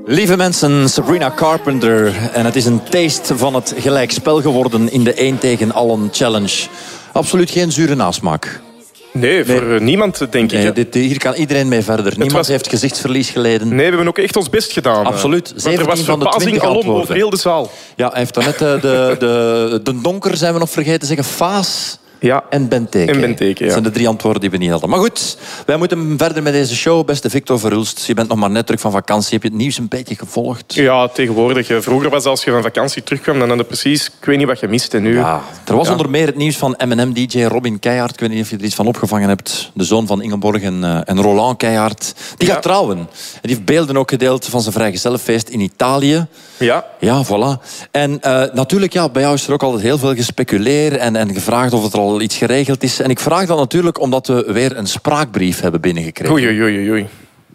Lieve mensen, Sabrina Carpenter. En het is een taste van het gelijkspel geworden in de 1 tegen allen challenge. Absoluut geen zure nasmaak. Nee, voor niemand, denk ik. Hier kan iedereen mee verder. Niemand heeft gezichtsverlies geleden. Nee, we hebben ook echt ons best gedaan. Absoluut. 17 er was van de 20 verbazing alom antwoorden. over heel de zaal. Ja, hij heeft dan net de donker, zijn we nog vergeten te zeggen, Faas... Ja. En Benteke. Ja. Dat zijn de 3 antwoorden die we niet hadden. Maar goed, wij moeten verder met deze show. Beste Victor Verhulst, je bent nog maar net terug van vakantie. Heb je het nieuws een beetje gevolgd? Ja, tegenwoordig. Vroeger was als je van vakantie terugkwam, dan had je precies... Ik weet niet wat je miste nu. Ja, er was onder meer het nieuws van M&M-dj Robin Keijaard. Ik weet niet of je er iets van opgevangen hebt. De zoon van Ingeborg en Roland Keijaard. Die gaat trouwen. En die heeft beelden ook gedeeld van zijn vrijgezellenfeest in Italië. Ja. Ja, voilà. En natuurlijk, ja, bij jou is er ook altijd heel veel gespeculeerd en gevraagd of het er al iets geregeld is. En ik vraag dat natuurlijk omdat we weer een spraakbrief hebben binnengekregen. Oei.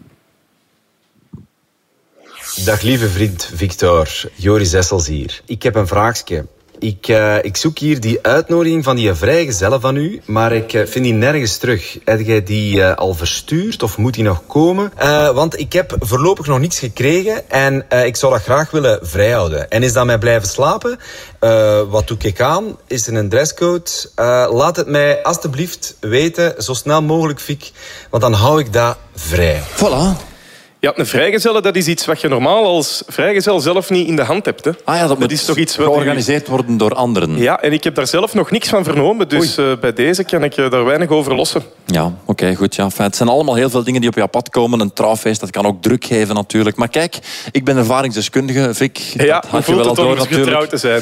Dag lieve vriend Victor, Joris Essels hier. Ik heb een vraagje. Ik zoek hier die uitnodiging van die vrijgezellen van u, maar ik vind die nergens terug. Heb jij die al verstuurd of moet die nog komen? Want ik heb voorlopig nog niets gekregen en ik zou dat graag willen vrijhouden. En is dat mij blijven slapen? Wat doe ik aan? Is er een dresscode? Laat het mij alstublieft weten, zo snel mogelijk, Vic, want dan hou ik dat vrij. Voilà. Ja, een vrijgezelle, dat is iets wat je normaal als vrijgezel zelf niet in de hand hebt. Hè. Ah ja, dat moet is toch iets wat georganiseerd worden door anderen. Ja, en ik heb daar zelf nog niks van vernomen, dus bij deze kan ik daar weinig over lossen. Ja, oké, goed. Ja. Enfin, het zijn allemaal heel veel dingen die op je pad komen. Een trouwfeest, dat kan ook druk geven natuurlijk. Maar kijk, ik ben ervaringsdeskundige, Vic. Ja, dat had je wel al door om getrouwd te zijn.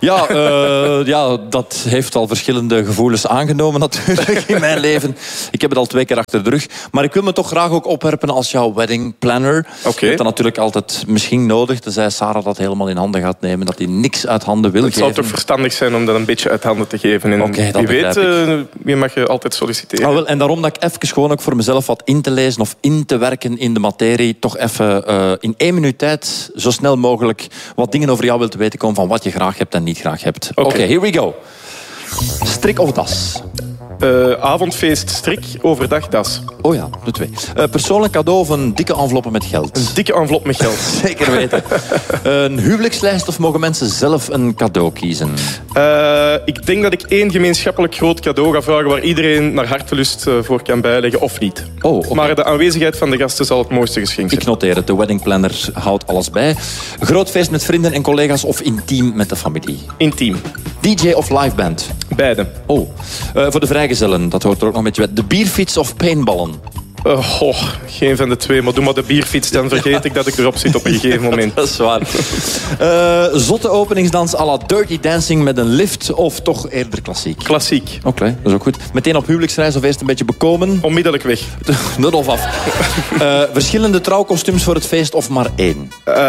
Ja, dat heeft al verschillende gevoelens aangenomen natuurlijk in mijn leven. Ik heb het al 2 keer achter de rug. Maar ik wil me toch graag ook opwerpen als jouw wedding planner. Okay. Je hebt dat natuurlijk altijd misschien nodig. Tenzij Sarah dat helemaal in handen gaat nemen. Dat hij niks uit handen wil geven. Het zou toch verstandig zijn om dat een beetje uit handen te geven. En wie weet, wie mag je altijd solliciteren. Ah, wel, en daarom dat ik even gewoon ook voor mezelf wat in te lezen of in te werken in de materie. Toch even in 1 minuut tijd zo snel mogelijk wat dingen over jou wil te weten komen van wat je graag hebt en niet graag hebt. Oké, here we go. Strik of das? Avondfeest strik, overdag das. Oh ja, de 2. Persoonlijk cadeau of een dikke enveloppe met geld? Een dikke envelop met geld. Zeker weten. Een huwelijkslijst of mogen mensen zelf een cadeau kiezen? Ik denk dat ik 1 gemeenschappelijk groot cadeau ga vragen waar iedereen naar hartelust voor kan bijleggen, of niet. Oh, okay. Maar de aanwezigheid van de gasten zal het mooiste geschenk zijn. Ik noteer het. De wedding planner houdt alles bij. Groot feest met vrienden en collega's of intiem met de familie? Intiem. DJ of liveband? Beide. Oh. Voor de vrijgezellen, dat hoort er ook nog een beetje bij. De bierfiets of paintballen? Geen van de 2, maar doe maar de bierfiets, dan vergeet ik dat ik erop zit op een gegeven moment. Dat is waar. Zotte openingsdans à la Dirty Dancing met een lift of toch eerder klassiek? Klassiek. Oké, dat is ook goed. Meteen op huwelijksreis of eerst een beetje bekomen? Onmiddellijk weg. Nul of af. Verschillende trouwkostuums voor het feest of maar 1?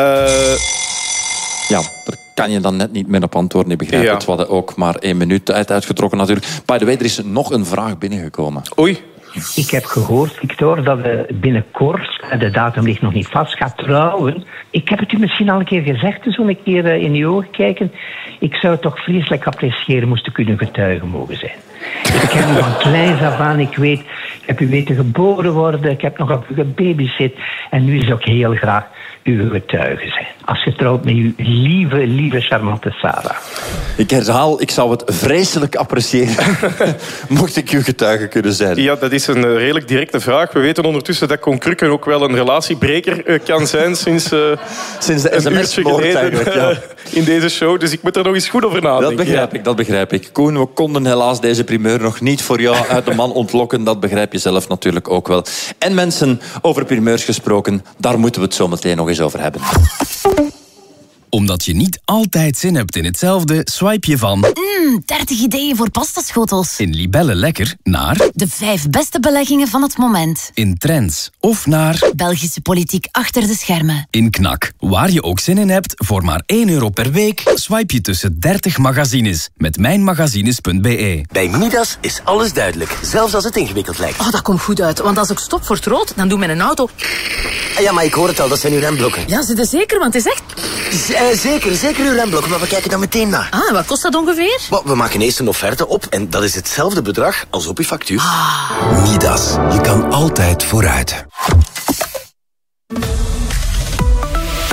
Ja, daar kan je dan net niet meer op antwoorden. Ik begrijp het. We hadden ook maar 1 minuut uitgetrokken natuurlijk. By the way, er is nog een vraag binnengekomen. Oei. Ik heb gehoord, Victor, dat we binnenkort, de datum ligt nog niet vast, gaat trouwen. Ik heb het u misschien al een keer gezegd, dus een keer in uw ogen kijken. Ik zou het toch vreselijk appreciëren moest ik kunnen getuige mogen zijn. Ik ken u van kleins af aan, ik heb u weten geboren worden, ik heb nog op u gebabysit. En nu is het ook heel graag uw getuige zijn. Als je trouwt met uw lieve, charmante Sarah. Ik herhaal, ik zou het vreselijk appreciëren mocht ik uw getuige kunnen zijn. Ja, dat is een redelijk directe vraag. We weten ondertussen dat Con Krukken ook wel een relatiebreker kan zijn sinds de SMS-moord eigenlijk, in deze show. Dus ik moet er nog eens goed over nadenken. Dat begrijp ik. Koen, we konden helaas deze primeur nog niet voor jou uit de man ontlokken. Dat begrijp je zelf natuurlijk ook wel. En mensen, over primeurs gesproken, daar moeten we het zo meteen nog eens over hebben. Omdat je niet altijd zin hebt in hetzelfde, swipe je van 30 ideeën voor pastaschotels. in Libelle Lekker naar De 5 beste beleggingen van het moment. in Trends of naar Belgische politiek achter de schermen. in Knak. Waar je ook zin in hebt, voor maar €1 per week, swipe je tussen 30 magazines met mijnmagazines.be. Bij Midas is alles duidelijk, zelfs als het ingewikkeld lijkt. Oh, dat komt goed uit, want als ik stop voor het rood, dan doet mijn auto... Ja, maar ik hoor het al, dat zijn uw remblokken. Ja, zit er zeker, want het is echt... Zeker uw remblokken, maar we kijken dan meteen naar. Ah, wat kost dat ongeveer? We maken eerst een offerte op en dat is hetzelfde bedrag als op uw factuur. Midas, je kan altijd vooruit.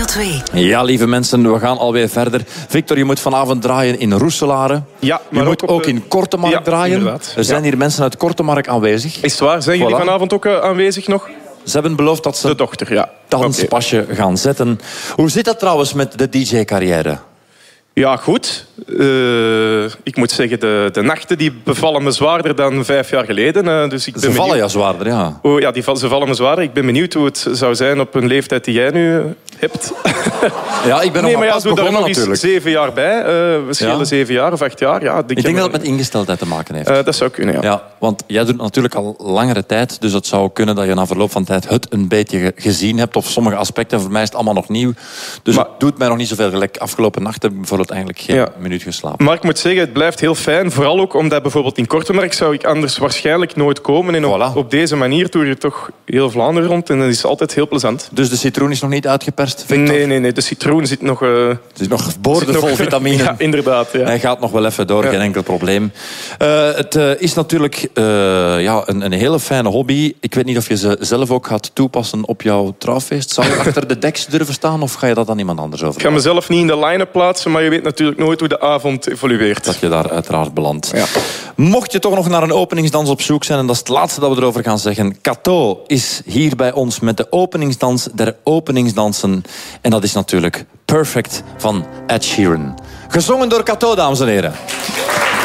2. Ja, lieve mensen, we gaan alweer verder. Victor, je moet vanavond draaien in Roeselare. Ja, je moet ook in Kortemark draaien. Inderdaad. Er zijn hier mensen uit Kortemark aanwezig. Is het waar? Zijn jullie vanavond ook aanwezig nog? Ze hebben beloofd dat ze de dochter, ja. Danspasje gaan zetten. Hoe zit dat trouwens met de DJ-carrière? Ja, goed. Ik moet zeggen, de nachten die bevallen me zwaarder dan 5 jaar geleden. Dus ik ben ze vallen ja zwaarder, ja. Oh, ja, ze vallen me zwaarder. Ik ben benieuwd hoe het zou zijn op een leeftijd die jij nu hebt. Ja, ik ben nog pas begonnen nog natuurlijk. eens 7 jaar bij. We schelen 7 jaar of 8 jaar. Ja, ik denk dat het met ingesteldheid te maken heeft. Dat zou kunnen, ja. Ja, want jij doet het natuurlijk al langere tijd. Dus het zou kunnen dat je na verloop van tijd het een beetje gezien hebt. Of sommige aspecten. Voor mij is het allemaal nog nieuw. Dus het doet mij nog niet zoveel gelijk. Afgelopen nacht heb ik bijvoorbeeld eigenlijk geen minuut geslapen. Maar ik moet zeggen, het blijft heel fijn. Vooral ook omdat bijvoorbeeld in Kortemark zou ik anders waarschijnlijk nooit komen. En op deze manier doe je toch heel Vlaanderen rond. En dat is altijd heel plezant. Dus de citroen is nog niet uitgeperst, Victor? Nee. De citroen zit nog... het is nog boordevol vitamine. Ja, inderdaad. Ja. Hij gaat nog wel even door, geen enkel probleem. Het is natuurlijk een hele fijne hobby. Ik weet niet of je ze zelf ook gaat toepassen op jouw trouwfeest. Zou je achter de deks durven staan of ga je dat aan iemand anders over? Ik ga mezelf niet in de line-up plaatsen, maar je weet natuurlijk nooit hoe de avond evolueert. Dat je daar uiteraard belandt. Ja. Mocht je toch nog naar een openingsdans op zoek zijn, en dat is het laatste dat we erover gaan zeggen, Kato is hier bij ons met de openingsdans der openingsdansen. En dat is natuurlijk Perfect van Ed Sheeran. Gezongen door Kato, dames en heren.